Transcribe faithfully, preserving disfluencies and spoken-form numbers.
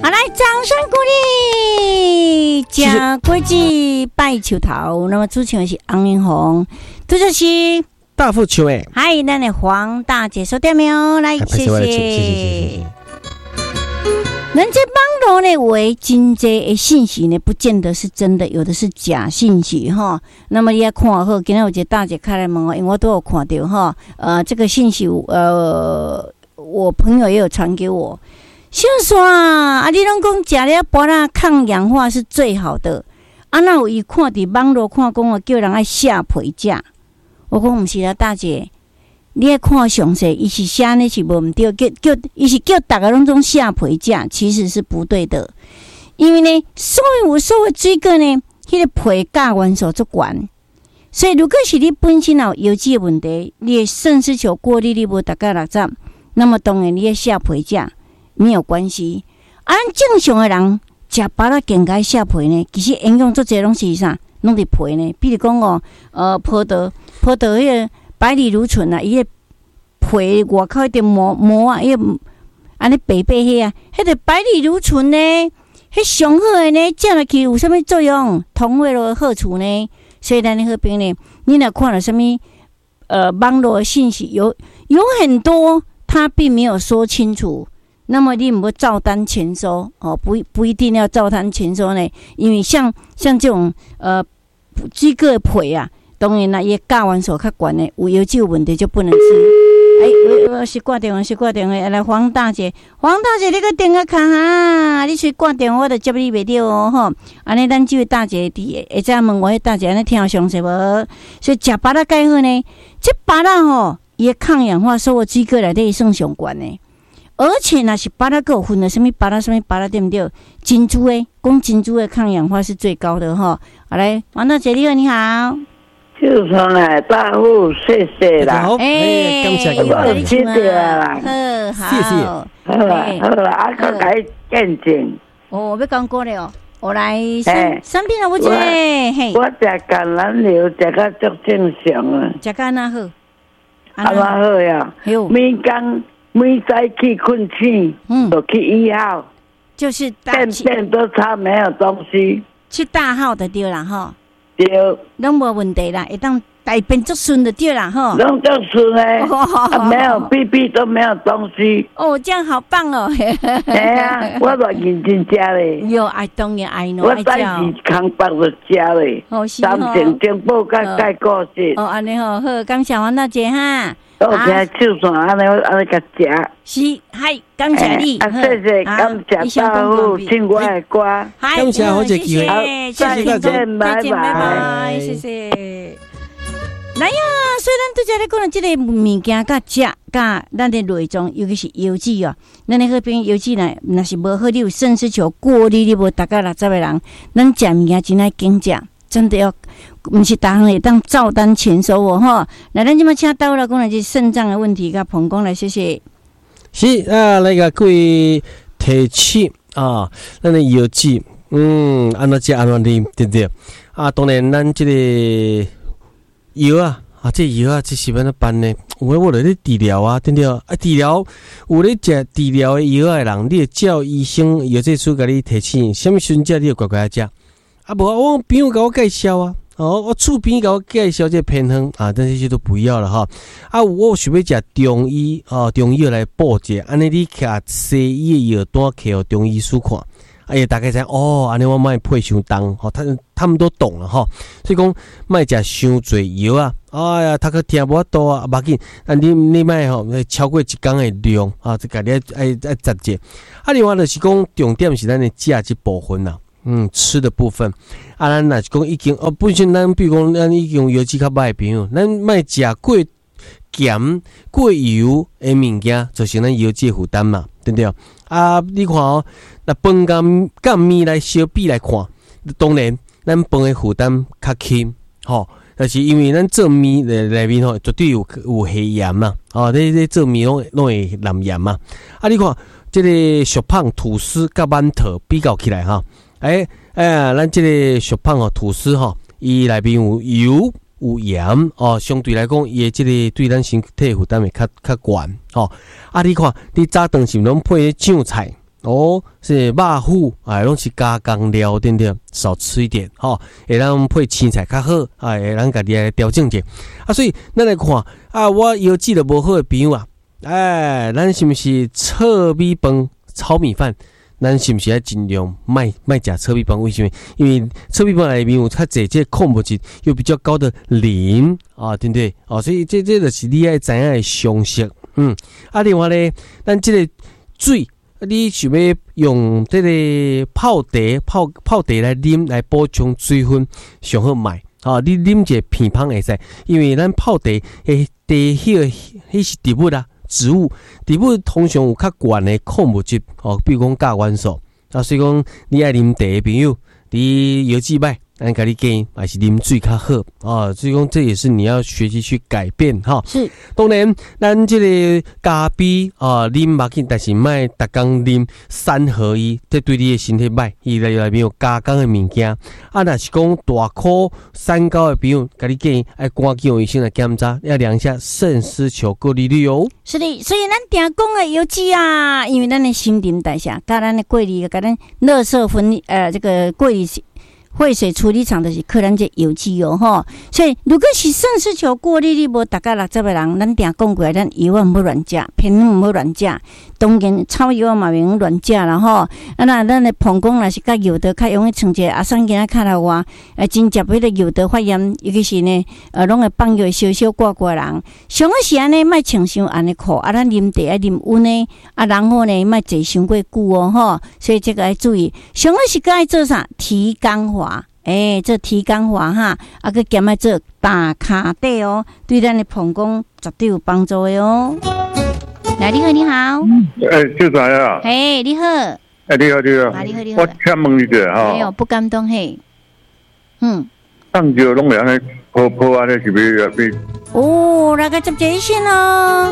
好，来掌声鼓励，加国际拜球头。那么主持人是昂云红，杜主席大富球诶， 嗨，咱的黄大姐收到没有？来，谢谢，谢谢，谢谢。人这网络呢，为真济的信息呢，不见得是真的，有的是假信息哈。那么你要看好，今天有一个大姐开来问我，因为我都有看到哈。呃，这个信息，呃，我朋友也有传给我。像说啊，啊，你拢讲食了芭乐抗氧化是最好的，啊，那有伊看伫网络看讲啊，叫人爱下皮食。我讲毋是啦，大姐。你要看详细，伊是写呢是无毋对，叫叫伊是叫大家拢种下皮食，其实是不对的。因为呢，所有所有水果呢，迄、那个皮价元素足悬，所以如果是你本身有油脂的问题，你的肾丝球过滤率无达到六十，那么当然你要下皮食没有关系。啊，咱正常的人食芭乐更该下皮呢，其实营养足侪拢是啥，拢伫皮呢。比如讲哦，呃，葡萄葡萄迄个。百里芦醇啊，伊个皮外口一点膜膜啊，伊个安尼白白迄啊，迄个百里芦醇呢，迄上好诶呢，食落去有啥物作用？同位的好处呢？所以咱的好朋友呢，你若看了什么呃网络信息，有有很多他并没有说清楚，那么你唔要照单全收哦，不不一定要照单全收呢，因为像像这种呃这个皮啊。当然啦，伊价元素较悬的，有油脂有问题就不能吃。哎、欸，我是挂电话，是挂电话。来，黄大姐，黄大姐，你个电话卡哈，你去挂电话，我就接你袂到哦吼。安尼，咱这位大姐伫会再问我，迄大姐安尼听有详细无？所以食芭乐介好呢，这芭乐吼，伊的抗氧化所有水果内底算上悬的，而且若是芭乐有分了什么芭乐什么芭乐对不对？珍珠诶，讲珍珠的抗氧化是最高的吼。好来，黄大姐你好，你好。 就从来大户，谢谢啦。 好，哎，感谢你， 我知道啦。 好， 谢谢。 好啦，好啦，啊，个改见证。 哦，我要讲过了。我来三三片了，我这嘿。 我食橄榄油食到足正常啊。 食到哪好？ 啊，哪好呀？每工每早起困醒，嗯，就去医号。 就是便便都差没有东西。 去大号的对啦哈。 对， 拢无问题啦，会当大便足顺的对啦吼。 拢足顺嘞，啊，没有屁屁都没有东西。 哦，这样好棒哦。 哎呀，我都认真食嘞。 有爱当然爱喏， 我早时空白就食嘞。 好是吼。 三成正报甲介故事。 哦，安尼好好，感谢黄大姐哈。 我听手算安尼安尼甲食。 是，嗨，感谢你。 啊，谢谢，感谢大户，请我的歌。 感谢好这机会， 谢谢大家， 拜拜， 谢谢。来呀，虽然拄则咧讲这个物件甲食甲咱的内脏，尤其是油脂哦，咱的好朋友油脂呢，若是无好，你有肾丝球过滤，你无达到六十的人，咱食物件真爱精食。真的要，不是大行会当照单全收哦哈。来，咱即马请到了讲来是肾脏的问题，甲彭公来谢谢。 是啊，那个各位提醒啊，咱的油脂，嗯，安怎食安怎啉，对不对？啊，当然咱这个药啊，啊，这药啊，这是安怎办呢？有诶，我咧治疗啊，对不对？啊，治疗有咧食治疗的药的人，你叫医生药剂师甲你提醒，什么时阵食，你就乖乖食。啊，无我朋友甲我介绍啊，哦，我厝边甲我介绍这偏方啊，但是这都不要了哈。啊，我想要食中医哦，中医来补者，安尼你徛西医的药单摕互中医师看，哎呀，大概知哦，安尼我莫配伤重，吼，他他们都懂了哈。所以讲莫食伤侪药啊，哎呀，他可听无多啊，无要紧，啊你你莫吼超过一天的量啊，这家己爱爱爱节制。啊，另外就是讲重点是咱的食这部分啦。嗯，吃的部分，啊，咱若是讲已经哦，本身咱比如讲，咱已经油脂较歹的朋友，咱莫食过咸、过油的物件，造成咱油脂负担嘛，对不对？啊，你看哦，那饭甲甲面来相比来看，当然咱饭的负担较轻，吼，但是因为咱做面内内面吼，绝对有有下盐嘛，哦，你你做面拢拢会淋盐嘛，啊，你看这个小胖吐司甲馒头比较起来哈。哎哎，咱这个小胖哦，吐司吼，伊内面有油有盐哦，相对来讲，伊的这个对咱身体负担会较较悬哦。啊，你看，你早顿是拢配酱菜哦，是肉虎啊，拢是加工料，对不对？少吃一点，吼、哦，会让配青菜较好，啊，会让家己来调整者。啊，所以咱来看啊，我腰子都无好的朋友啊，哎，咱是不是糙米饭、炒米饭？咱是不是要尽量卖卖食糙米饭？为什么？因为糙米饭里面有较侪这矿物质，有比较高的磷啊，对不对？哦，所以这这就是你爱知影的常识。嗯，啊，另外咧，咱这个水，你想要用这个泡茶、泡泡茶来啉来补充水分，上好买。啊，你啉一个片芳会使，因为咱泡茶诶，茶迄个迄是植物啦。植物植物通常有较悬的矿物质哦，比如讲钾元素啊，所以讲你爱啉茶的朋友，你腰子歹，咱甲你建议还是啉水较好啊。所以讲这也是你要学习去改变哈。 是， 当然咱这个咖啡啊，啉嘛紧，但是莫逐工啉三合一，这对你的身体歹，伊内面有加工的物件。啊，若是讲大颗三高的朋友，甲你建议爱赶紧用医生来检查，要量一下肾丝球过滤率哦。 是的，所以咱定讲的油脂啊，因为咱的新陈代谢，甲咱的过滤，甲咱垃圾分呃这个过滤废水处理厂就是靠咱这油脂哦吼。所以如果是肾丝球过滤率无达到六十个人，咱定讲过，咱油啊唔好乱食，偏唔好乱食。当然炒油啊嘛袂用乱食啦吼。啊那咱的膀胱若是甲油道较容易像一个阿桑囡仔卡来话，呃真接迄个油道发炎，尤其是呢呃拢会放药烧烧挂挂人。上好是安尼，莫穿伤安尼裤，啊咱啉茶爱啉温呢，啊然后呢莫坐伤过久哦吼。所以这个要注意，上好是该做啥提肛滑。诶、欸，这提肛滑哈，啊，佮兼爱做打卡底哦，对咱的膀胱绝对有帮助的哦。来，你好，你好。 诶、欸，秀才啊。 嘿，你好。诶、 欸，你好，你好。 啊，你好，你好。 我请问你一下哈。 没有，不敢当嘿。嗯。 放尿拢会安尼泡泡安尼是要要？ 哦，那个接接线哦。